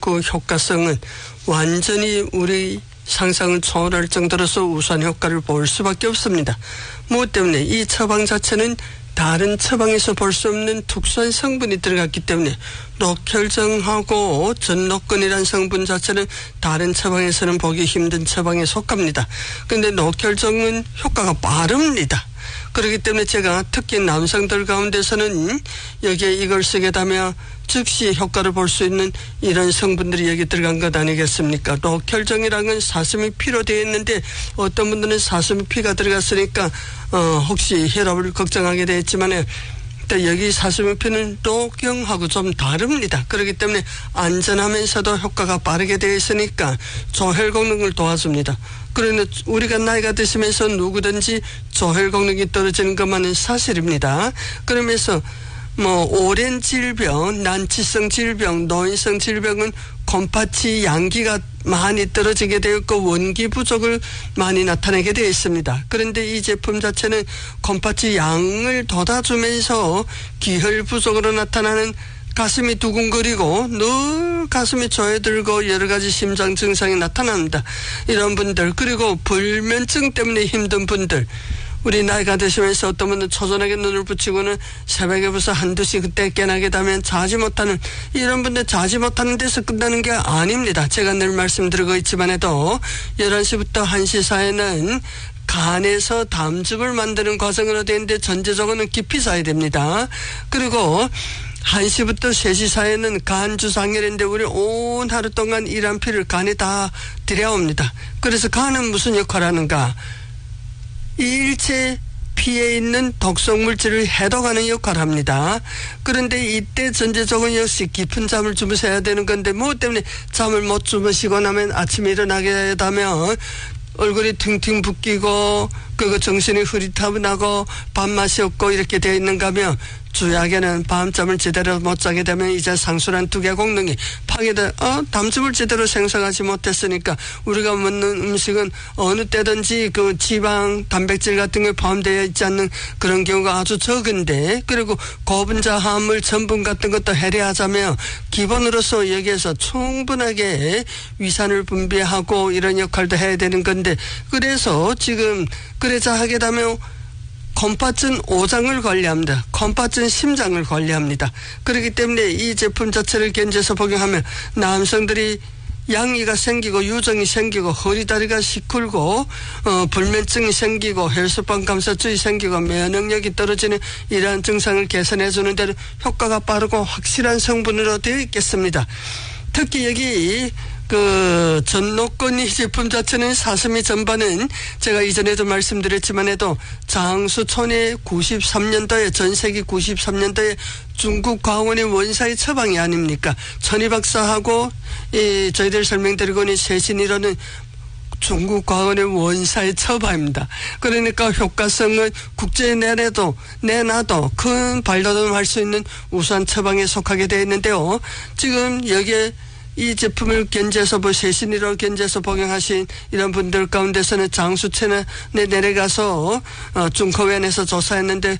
그 효과성은 완전히 우리 상상을 초월할 정도로서 우수한 효과를 볼 수밖에 없습니다. 무엇 때문에 이 처방 자체는 다른 처방에서 볼 수 없는 특수한 성분이 들어갔기 때문에 녹혈정하고 전녹근이라는 성분 자체는 다른 처방에서는 보기 힘든 처방에 속합니다. 그런데 녹혈정은 효과가 빠릅니다. 그렇기 때문에 제가 특히 남성들 가운데서는 여기에 이걸 쓰게 되면 즉시 효과를 볼 수 있는 이런 성분들이 여기 들어간 것 아니겠습니까? 녹혈정이라는 건 사슴이 피로 되어 있는데 어떤 분들은 사슴이 피가 들어갔으니까 혹시 혈압을 걱정하게 되었지만 여기 사슴의 피는 녹경하고 좀 다릅니다. 그렇기 때문에 안전하면서도 효과가 빠르게 되어 있으니까 조혈功能을 도와줍니다. 그러나 우리가 나이가 드시면서 누구든지 조혈功能이 떨어지는 것만은 사실입니다. 그러면서 오랜 질병, 난치성 질병, 노인성 질병은 곰파치 양기가 많이 떨어지게 되었고 원기 부족을 많이 나타내게 되어 있습니다. 그런데 이 제품 자체는 곰파치 양을 돋아주면서 기혈 부족으로 나타나는 가슴이 두근거리고 늘 가슴이 조여들고 여러 가지 심장 증상이 나타납니다. 이런 분들, 그리고 불면증 때문에 힘든 분들, 우리 나이가 드시면서 어떤 분은 초저녁에 눈을 붙이고는 새벽에 벌써 한두 시 그때 깨나게 되면 자지 못하는, 이런 분들 자지 못하는 데서 끝나는 게 아닙니다. 제가 늘 말씀드리고 있지만 해도 11시부터 1시 사이는 간에서 담즙을 만드는 과정으로 되는데 전체적으로는 깊이 사야 됩니다. 그리고 1시부터 3시 사이에는 간주상열인데 우리 온 하루 동안 일한 피를 간에 다 들여옵니다. 그래서 간은 무슨 역할을 하는가? 이 일체 피에 있는 독성 물질을 해독하는 역할을 합니다. 그런데 이때 전제적으로 역시 깊은 잠을 주무셔야 되는 건데 뭐 때문에 잠을 못 주무시고 나면 아침에 일어나게 되면 얼굴이 팅팅 붓기고 그리고 정신이 흐릿하고 밥맛이 없고 이렇게 되어 있는가 하면 주약에는 밤잠을 제대로 못 자게 되면 이제 상수란 두개功能이 파괴돼 담즙을 제대로 생성하지 못했으니까 우리가 먹는 음식은 어느 때든지 그 지방, 단백질 같은 게 포함되어 있지 않는 그런 경우가 아주 적은데, 그리고 고분자 화합물, 전분 같은 것도 해례하자면 기본으로서 여기에서 충분하게 위산을 분비하고 이런 역할도 해야 되는 건데, 그래서 지금 그래자 하게 되면 곰파증 오장을 관리합니다. 곰파증 심장을 관리합니다. 그렇기 때문에 이 제품 자체를 견제해서 복용하면 남성들이 양이가 생기고 유정이 생기고 허리다리가 시kur고 불면증이 생기고 혈소판 감소증이 생기고 면역력이 떨어지는 이러한 증상을 개선해 주는 데는 효과가 빠르고 확실한 성분으로 되어 있겠습니다. 특히 여기 그 전녹근이 제품 자체는 사슴이 전반은 제가 이전에도 말씀드렸지만 해도 장수촌의 93년도에 전세기 93년도에 중국 과학원의 원사의 처방이 아닙니까? 천희 박사하고 저희들 설명드리고 있는 세신이라는 중국 과학원의 원사의 처방입니다. 그러니까 효과성은 국제에 내놔도 큰 발돋움할 수 있는 우수한 처방에 속하게 되어 있는데요. 지금 여기에 이 제품을 견제해서 세신이라고 견제해서 복용하신 이런 분들 가운데서는 장수천에 내려가서 중科院에서 조사했는데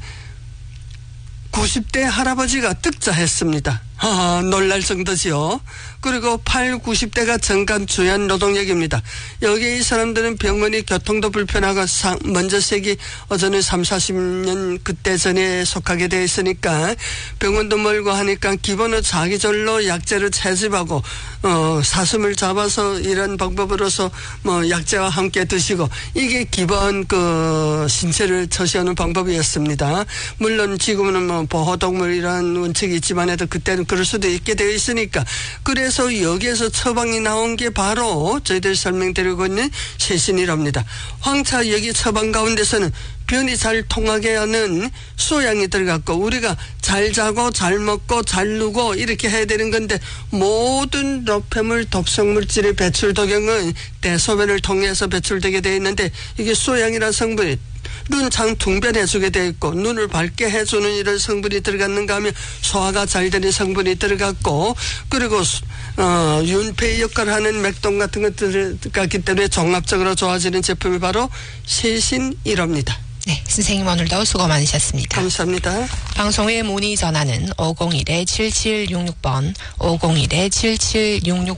90대 할아버지가 득자했습니다. 놀랄 정도지요. 그리고 90대가 정간 주연 노동력입니다. 여기 이 사람들은 병원이 교통도 불편하고 먼저 세기 어전에 30-40년 그때 전에 속하게 되어 있으니까 병원도 멀고 하니까 기본으로 자기절로 약재를 채집하고 사슴을 잡아서 이런 방법으로서 약재와 함께 드시고 이게 기본 그 신체를 처시하는 방법이었습니다. 물론 지금은 보호동물 이런 원칙이 있지만 해도 그때는 그럴 수도 있게 되어 있으니까, 그래서 여기에서 처방이 나온 게 바로 저희들 설명드리고 있는 세신이랍니다. 황차 여기 처방 가운데서는 변이 잘 통하게 하는 수양이 들어갔고 우리가 잘 자고 잘 먹고 잘 누고 이렇게 해야 되는 건데 모든 노폐물 독성물질의 배출 도경은 대소변을 통해서 배출되게 되어 있는데 이게 수양이라는 성분이 눈장 퉁변해주게 되어 있고 눈을 밝게 해주는 이런 성분이 들어갔는가 하면 소화가 잘 되는 성분이 들어갔고, 그리고 윤폐 역할을 하는 맥동 같은 것들이 들어갔기 때문에 종합적으로 좋아지는 제품이 바로 세신이랍니다. 네, 선생님 오늘도 수고 많으셨습니다. 감사합니다. 방송의 문의 전화는 501-7766번 501-7766